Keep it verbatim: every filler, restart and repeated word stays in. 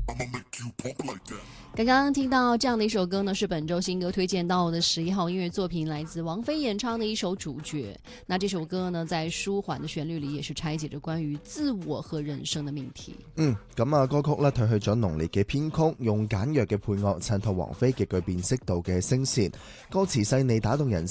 刚刚听到这样的一首歌呢，是本周新歌推荐到的十一号音乐作品，来自王菲演唱的一首《主角》。那這首歌呢，在舒緩的旋律裏，也是拆解着關於自我和人生的命題。 嗯，咁啊，歌曲咧褪去咗濃烈嘅編曲，用簡約嘅配樂襯托王菲極具辨識度嘅聲線，歌詞細膩打動人